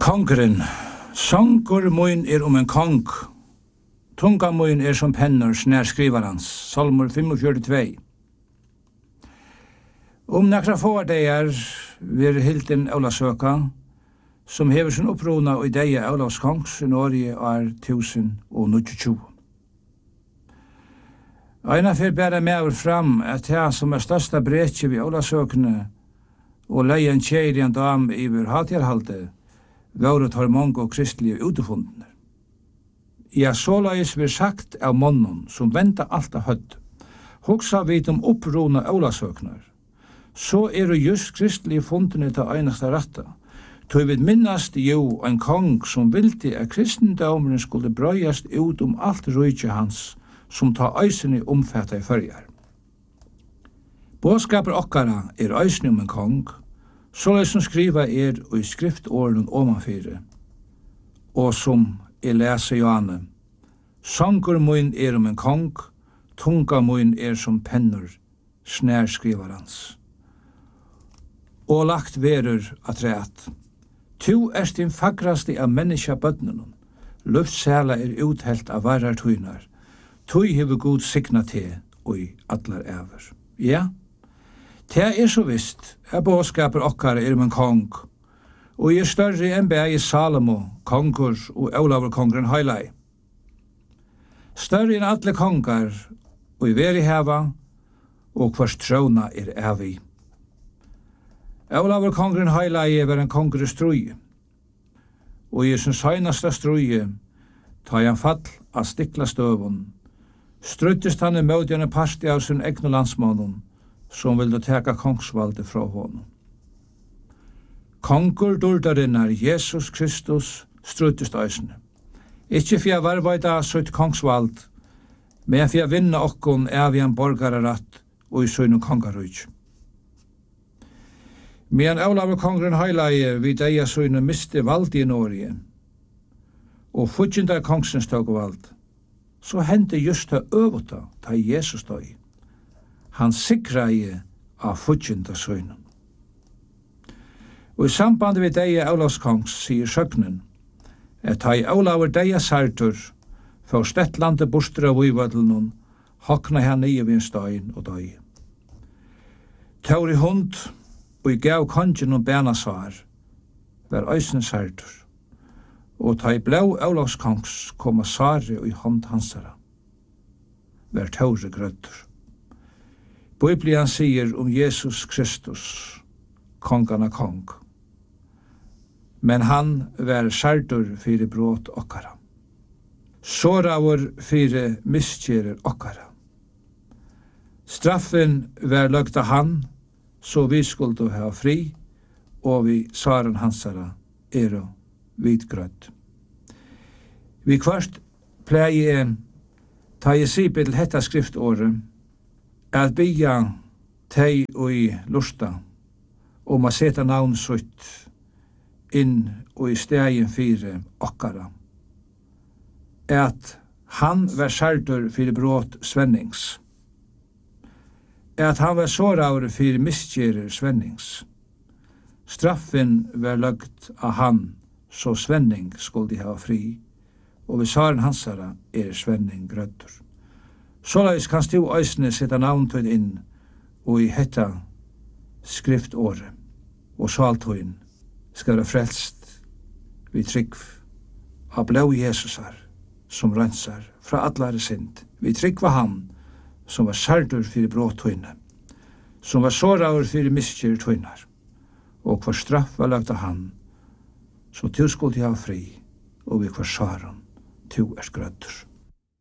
Kongren, sangur mun en kong, tunga mun som pennor snärskrivarans, Salmur 45:2. Nakra få dagar vir hilden Ólavsøka, som hever sin opprona i deia Ólavskongs i Norge 1029. Eina fyrir bæra meður fram at det som størsta brekje vi Ólavsøkene og leien kjeirian dam iver hatjarhalde, våre tar mange og kristelige utefundene. Ja, såleis vi sagt av månen som venta alt av hødd. Hoksa vi opprona Ólavsøknar, så det just kristelige fundene til einasta ratta. Tog vi minnast jo en kong som vildi at kristendommen skulle brøyast ut alt rujtje hans, som ta eisene omfatta i førjar. Bådskaper okkara eisene en kong, såleis som skriva og i skriftåren omanfyre, og som leser Johanne, sangur mun en kong, tunga mun som pennor, snærskrivarans. Og lagt verur at rætt. Tu din fagraste av menneska bødnunum, luftsæla uthelt av varar tøynar, tøy hever god signa te og i allar æver. Ja, det så visst, bådskaper okkar en kong, og større enn bæg Salomo, kongur og Ólavur kongren heilai. Større enn alle kongar, og i veri heva, og hvers tróna ævi. Ólavur kongren heilai var en kongur strui, og i sin søgnasta strui, ta han fall av stikla støvun, struttist han i mødjane parti av sin egnu landsmånun, som ville teka kongsvalde fra honom. Kongur durdarinnar Jesus Kristus struttist eisne. Ikkje for jeg varvaida sutt kongsvald, men for jeg vinna okkon en borgararatt og i søgnu kongarujt. Men Ólavur kongren heilai vi deia søgnu miste vald i Norge, og futjindar kongsens tog vald, så hente just det øvota ta Jesus døy. Han sikrai av futjindar søgnu. Og i samband við deia Ólavskongs sier søgnen, at ta i Ólavur deia sartur, for stettlande bostur av uivadlunum, hokna han nye ved en støyn og døy. Tauri hund, og i gav kongen og bænasvar, var øysene sartur, og ta i blau Ólavskongs koma sari og i hånd hansara, var tauri grøttur. Biblian sier Jesus Kristus, kongarna kong, men han var sartur fyrir brot okkara. Såravur fyrir miskjerir okkara. Straffen var løgt av han, så vi skulle ha fri, og vi saren hansara vidgrøtt. Vi kvart pleie ta i sipi til hetta skriftåret, at bygja tei og i lusta, om å seta navn sutt inn og i stegin fyrir okkara. At han var sartur fyrir brot svennings. At han var såraur fyrir miskjerir svennings. Straffen var løgt av han, så svenning skulle ha fri, og vi saren hansara svenning grøttur. Såleis kan du eisne setta navntøyn inn og i hetta skriftåret, og saltøyn skal være frelst vi trygg av blau Jesusar som rensar fra allare synd. Vi trygg var han som var sardur fyrir bråtøyne, som var såraur fyrir miskjer tøynar, og hver straff var lagt av han, så du skulle ha fri, og vi hver saran, du grøttur.